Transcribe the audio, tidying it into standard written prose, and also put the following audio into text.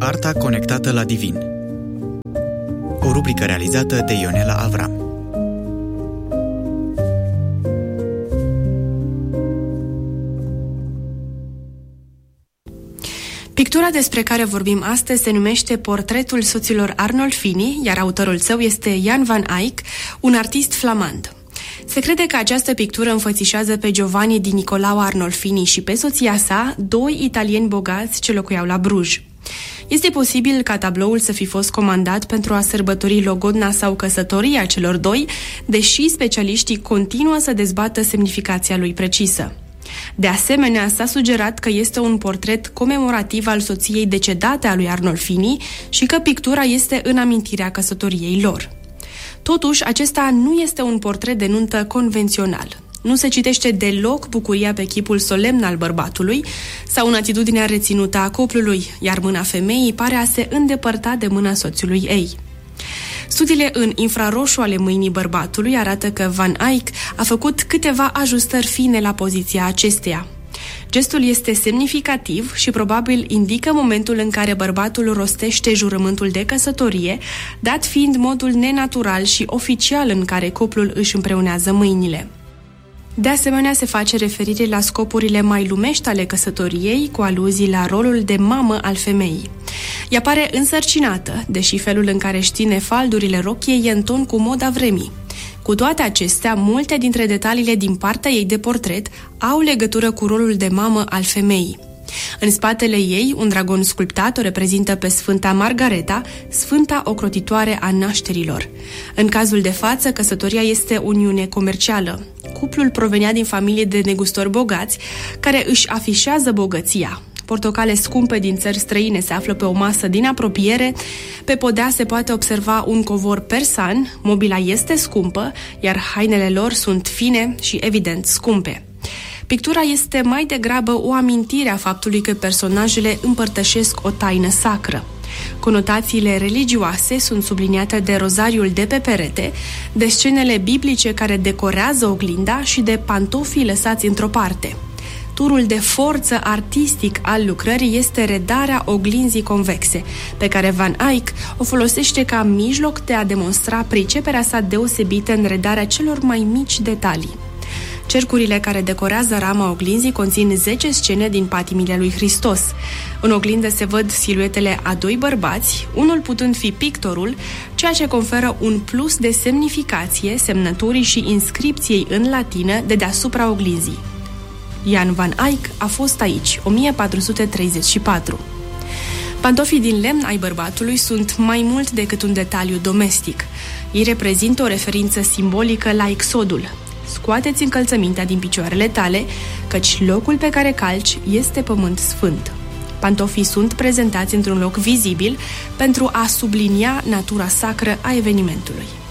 Arta conectată la divin. O rubrică realizată de Ionela Avram. Pictura despre care vorbim astăzi se numește Portretul soților Arnolfini, iar autorul său este Jan van Eyck, un artist flamand. Se crede că această pictură înfățișează pe Giovanni di Nicolao Arnolfini și pe soția sa, doi italieni bogați ce locuiau la Bruj. Este posibil ca tabloul să fi fost comandat pentru a sărbători logodna sau căsătoria celor doi, deși specialiștii continuă să dezbată semnificația lui precisă. De asemenea, s-a sugerat că este un portret comemorativ al soției decedate a lui Arnolfini și că pictura este în amintirea căsătoriei lor. Totuși, acesta nu este un portret de nuntă convențional. Nu se citește deloc bucuria pe chipul solemn al bărbatului sau în atitudinea reținută a cuplului, iar mâna femeii pare a se îndepărta de mâna soțului ei. Studiile în infraroșu ale mâinii bărbatului arată că Van Eyck a făcut câteva ajustări fine la poziția acesteia. Gestul este semnificativ și probabil indică momentul în care bărbatul rostește jurământul de căsătorie, dat fiind modul nenatural și oficial în care cuplul își împreunează mâinile. De asemenea, se face referire la scopurile mai lumești ale căsătoriei, cu aluzii la rolul de mamă al femeii. Ea pare însărcinată, deși felul în care își ține faldurile rochiei e în ton cu moda vremii. Cu toate acestea, multe dintre detaliile din partea ei de portret au legătură cu rolul de mamă al femeii. În spatele ei, un dragon sculptat o reprezintă pe Sfânta Margareta, Sfânta Ocrotitoare a nașterilor. În cazul de față, căsătoria este uniune comercială. Cuplul provenea din familie de negustori bogați, care își afișează bogăția. Portocale scumpe din țări străine se află pe o masă din apropiere, pe podea se poate observa un covor persan, mobila este scumpă, iar hainele lor sunt fine și evident scumpe. Pictura este mai degrabă o amintire a faptului că personajele împărtășesc o taină sacră. Conotațiile religioase sunt subliniate de rozariul de pe perete, de scenele biblice care decorează oglinda și de pantofii lăsați într-o parte. Turul de forță artistic al lucrării este redarea oglinzii convexe, pe care Van Eyck o folosește ca mijloc de a demonstra priceperea sa deosebită în redarea celor mai mici detalii. Cercurile care decorează rama oglinzii conțin 10 scene din patimile lui Hristos. În oglindă se văd siluetele a doi bărbați, unul putând fi pictorul, ceea ce conferă un plus de semnificație semnăturii și inscripției în latină de deasupra oglinzii. Jan van Eyck a fost aici, 1434. Pantofii din lemn ai bărbatului sunt mai mult decât un detaliu domestic. Ei reprezintă o referință simbolică la exodul. Scoateți încălțămintea din picioarele tale, căci locul pe care calci este pământ sfânt. Pantofii sunt prezentați într-un loc vizibil pentru a sublinia natura sacră a evenimentului.